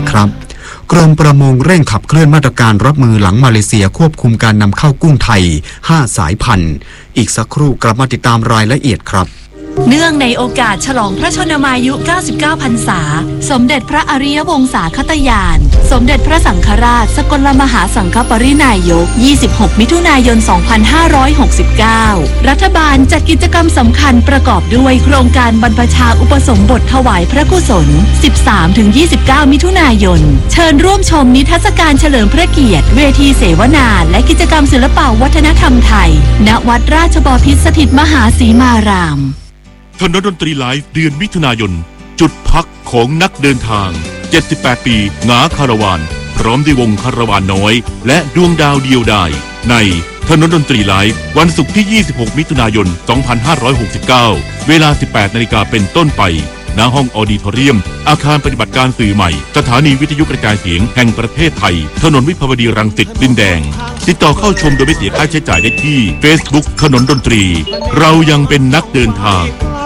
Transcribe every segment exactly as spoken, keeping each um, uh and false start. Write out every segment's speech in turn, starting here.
ครับกรมประมงเร่งขับเคลื่อนมาตรการรับมือหลังมาเลเซียควบคุมการนำเข้ากุ้งไทยห้าสายพันธุ์อีกสักครู่กลับมาติดตามรายละเอียดครับเนื่องในโอกาสฉลองพระชนมายุเก้าสิบเก้าพรรษาสมเด็จพระอริยวงศาคตญาณสมเด็จพระสังฆราชสกลมหาสังฆปรินายกยี่สิบหกมิถุนายนสองพันห้าร้อยหกสิบเก้ารัฐบาลจัดกิจกรรมสำคัญประกอบด้วยโครงการบรรพชาอุปสมบทถวายพระกุศล สิบสามถึงยี่สิบเก้า มิถุนายนเชิญร่วมชมนิทรรศการเฉลิมพระเกียรติเวทีเสวนาและกิจกรรมศิลปวัฒนธรรมไทยณวัดราชบพิตรสถิตมหาสีมารามถนนดนตรีไลฟ์เดือนมิถุนายนจุดพักของนักเดินทางเจ็ดสิบแปดปีหงาคาราวานพร้อมด้วยวงคาราวานน้อยและดวงดาวเดียวดายในถนนดนตรีไลฟ์วันศุกร์ที่ยี่สิบหกมิถุนายนสองพันห้าร้อยหกสิบเก้าเวลา สิบแปดนาฬิกาเป็นต้นไปณห้องออดิทอเรียมอาคารปฏิบัติการสื่อใหม่สถานีวิทยุกระจายเสียงแห่งประเทศไทยถนนวิภาวดีรังสิตดินแดงติดต่อเข้าชมโดยไม่เสียค่าใช้จ่ายได้ที่ Facebook ถนนดนตรีเรายังเป็นนักเดินทาง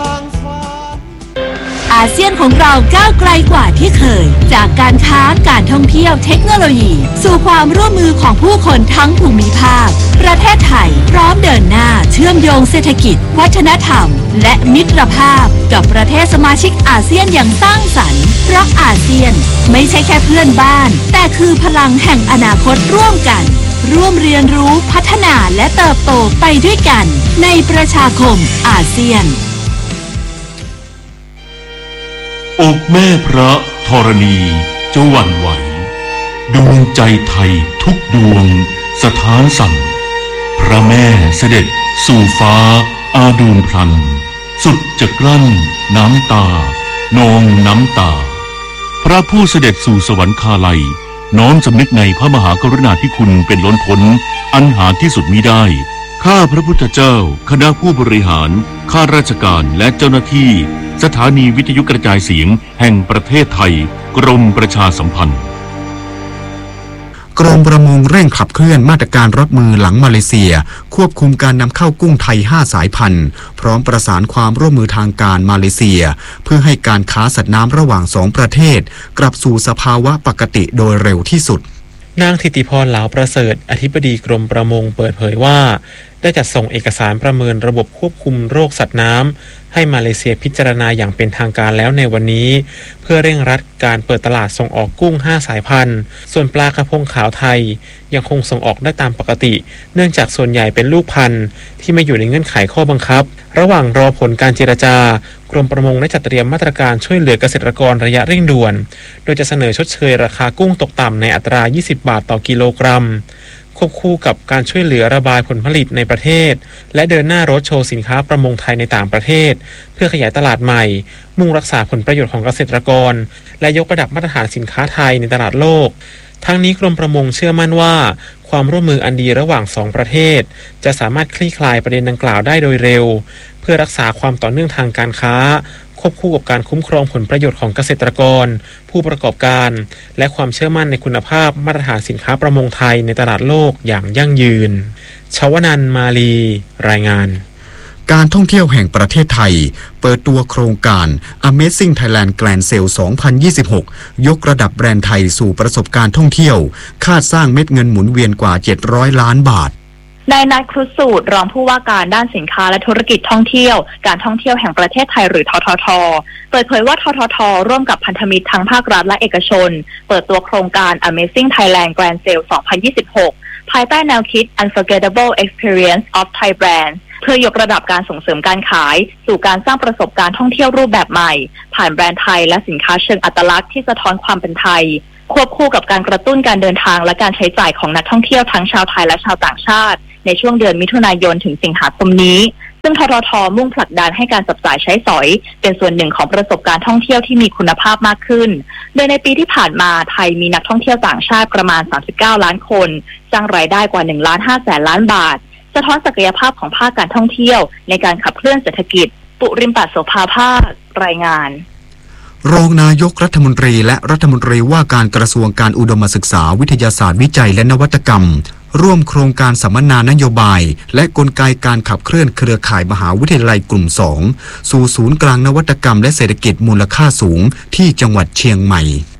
อาเซียนของเราก้าวไกลกว่าที่เคยจากการค้าการท่องเที่ยวเทคโนโลยีสู่ความร่วมมือของผู้คนทั้งภูมิภาคประเทศไทยพร้อมเดินหน้าเชื่อมโยงเศรษฐกิจวัฒนธรรมและมิตรภาพกับประเทศสมาชิกอาเซียนอย่างสร้างสรรค์เพราะอาเซียนไม่ใช่แค่เพื่อนบ้านแต่คือพลังแห่งอนาคตร่วมกันร่วมเรียนรู้พัฒนาและเติบโตไปด้วยกันในประชาคมอาเซียนอกแม่พระธรณีจะหวั่นไหวดวงใจไทยทุกดวงสถานสั่นพระแม่เสด็จสู่ฟ้าอาดูลพลันสุดจะกลั้นน้ำตานองน้ำตาพระผู้เสด็จสู่สวรรคาลัยน้อมสำนึกในพระมหากรุณาธิคุณเป็นล้นพ้นอันหาที่สุดมิได้ข้าพระพุทธเจ้าคณะผู้บริหารข้าราชการและเจ้าหน้าที่สถานีวิทยุกระจายเสียงแห่งประเทศไทยกรมประชาสัมพันธ์กรมประมงเร่งขับเคลื่อนมาตรการรับมือหลังมาเลเซียควบคุมการนำเข้ากุ้งไทยห้าสายพันธุ์พร้อมประสานความร่วมมือทางการมาเลเซียเพื่อให้การค้าสัตว์น้ำระหว่างสองประเทศกลับสู่สภาวะปกติโดยเร็วที่สุดนางธิติพรเหลาประเสริฐอธิบดีกรมประมงเปิดเผยว่าได้จัดส่งเอกสารประเมินระบบควบคุมโรคสัตว์น้ำให้มาเลเซียพิจารณาอย่างเป็นทางการแล้วในวันนี้เพื่อเร่งรัดการเปิดตลาดส่งออกกุ้งห้าสายพันธุ์ส่วนปลากระพงขาวไทยยังคงส่งออกได้ตามปกติเนื่องจากส่วนใหญ่เป็นลูกพันธุ์ที่ไม่อยู่ในเงื่อนไขข้อบังคับระหว่างรอผลการเจรจากรมประมงได้จัดเตรียมมาตรการช่วยเหลือเกษตรกรระยะเร่งด่วนโดยจะเสนอชดเชยราคากุ้งตกต่ำในอัตรายี่สิบบาทต่อกิโลกรัมควบคู่กับการช่วยเหลือระบายผลผลิตในประเทศและเดินหน้ารถโชว์สินค้าประมงไทยในต่างประเทศเพื่อขยายตลาดใหม่มุ่งรักษาผลประโยชน์ของเกษตรกรและยกระดับมาตรฐานสินค้าไทยในตลาดโลกทั้งนี้กรมประมงเชื่อมั่นว่าความร่วมมืออันดีระหว่างสองประเทศจะสามารถคลี่คลายประเด็นดังกล่าวได้โดยเร็วเพื่อรักษาความต่อเนื่องทางการค้าควบคู่กับการคุ้มครองผลประโยชน์ของเกษตรกรผู้ประกอบการและความเชื่อมั่นในคุณภาพมาตรฐานสินค้าประมงไทยในตลาดโลกอย่างยั่งยืนชวนันท์มาลีรายงานการท่องเที่ยวแห่งประเทศไทยเปิดตัวโครงการ Amazing Thailand Grand Sale สองพันยี่สิบหกยกระดับแบรนด์ไทยสู่ประสบการณ์ท่องเที่ยวคาดสร้างเม็ดเงินหมุนเวียนกว่าเจ็ดร้อยล้านบาทนายนัทครุฑสูตรรองผู้ว่าการด้านสินค้าและธุรกิจท่องเที่ยวการท่องเที่ยวแห่งประเทศไทยหรือททท.เปิดเผยว่าททท.ร่วมกับพันธมิตรทั้งภาครัฐและเอกชนเปิดตัวโครงการ Amazing Thailand Grand Sale สองพันยี่สิบหกภายใต้แนวคิด Unforgettable Experience of Thai Brands เพื่อยกระดับการส่งเสริมการขายสู่การสร้างประสบการณ์ท่องเที่ยวรูปแบบใหม่ผ่านแบรนด์ไทยและสินค้าเชิงอัตลักษณ์ที่สะท้อนความเป็นไทยควบคู่กับการกระตุ้นการเดินทางและการใช้จ่ายของนักท่องเที่ยวทั้งชาวไทยและชาวต่างชาติในช่วงเดือนมิถุนายนถึงสิงหาคมนี้ซึ่งททท.มุ่งผลักดันให้การจับจ่ายใช้สอยเป็นส่วนหนึ่งของประสบการณ์ท่องเที่ยวที่มีคุณภาพมากขึ้นโดยในปีที่ผ่านมาไทยมีนักท่องเที่ยวต่างชาติประมาณสามสิบเก้าล้านคนสร้างรายได้กว่าหนึ่งล้านห้าแสนล้านบาทสะท้อนศักยภาพของภาคการท่องเที่ยวในการขับเคลื่อนเศรษฐกิจปุริมปัสโสภาภาครายงานรองนายกรัฐมนตรีและรัฐมนตรีว่าการกระทรวงการอุดมศึกษาวิทยาศาสตร์วิจัยและนวัตกรรมร่วมโครงการสัมมนานโยบายและกลไกการขับเคลื่อนเครือข่ายมหาวิทยาลัยกลุ่มสองสู่ศูนย์กลางนวัตกรรมและเศรษฐกิจมูลค่าสูงที่จังหวัดเชียงใหม่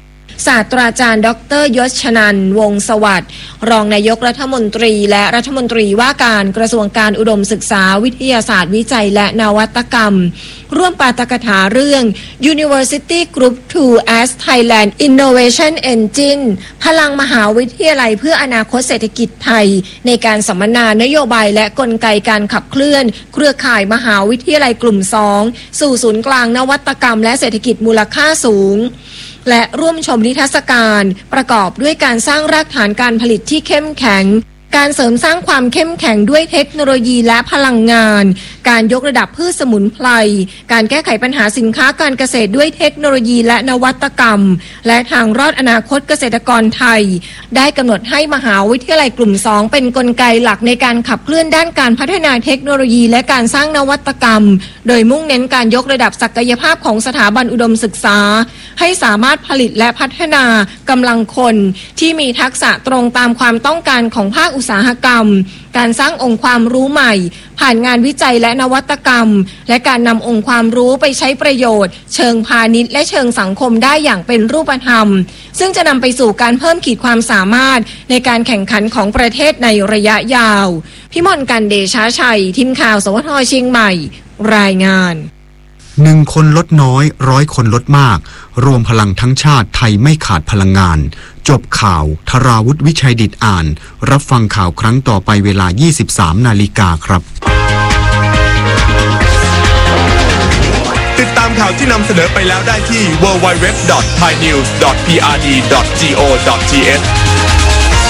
ศาสตราจารย์ดรยศชนันท์วงศ์สวัสดิ์รองนายกรัฐมนตรีและรัฐมนตรีว่าการกระทรวงการอุดมศึกษาวิทยาศาสตร์วิจัยและนวัตกรรมร่วมปาฐกถาเรื่อง University Group ทู as Thailand Innovation Engine พลังมหาวิทยาลัยเพื่ออนาคตเศรษฐกิจไทยในการสัมมนานโยบายและกลไกการขับเคลื่อนเครือข่ายมหาวิทยาลัยกลุ่มสองสู่ศูนย์กลางนวัตกรรมและเศรษฐกิจมูลค่าสูงและร่วมชมนิทรรศการประกอบด้วยการสร้างรากฐานการผลิตที่เข้มแข็งการเสริมสร้างความเข้มแข็งด้วยเทคโนโลยีและพลังงานการยกระดับพืชสมุนไพรการแก้ไขปัญหาสินค้าการเกษตรด้วยเทคโนโลยีและนวัตกรรมและทางรอดอนาคตเกษตรกรไทยได้กำหนดให้มหาวิทยาลัยกลุ่มสองเป็นกลไกหลักในการขับเคลื่อนด้านการพัฒนาเทคโนโลยีและการสร้างนวัตกรรมโดยมุ่งเน้นการยกระดับศักยภาพของสถาบันอุดมศึกษาให้สามารถผลิตและพัฒนากำลังคนที่มีทักษะตรงตามความต้องการของภาคอุตสาหกรรมการสร้างองค์ความรู้ใหม่ผ่านงานวิจัยและนวัตกรรมและการนำองค์ความรู้ไปใช้ประโยชน์เชิงพาณิชย์และเชิงสังคมได้อย่างเป็นรูปธรรมซึ่งจะนำไปสู่การเพิ่มขีดความสามารถในการแข่งขันของประเทศในระยะยาวพิมลกันเดชาชัยทีมข่าวสวทเชียงใหม่รายงานหนึ่งคนลดน้อยร้อยคนลดมากรวมพลังทั้งชาติไทยไม่ขาดพลังงานจบข่าวธราวุฒิวิชัยดิษฐ์อ่านรับฟังข่าวครั้งต่อไปเวลา ยี่สิบสามนาฬิกาครับติดตามข่าวที่นำเสนอไปแล้วได้ที่ ดับเบิลยู ดับเบิลยู ดับเบิลยู ดอท ไทยนิวส์ ดอท พี อาร์ ดี ดอท โก ดอท ที เอช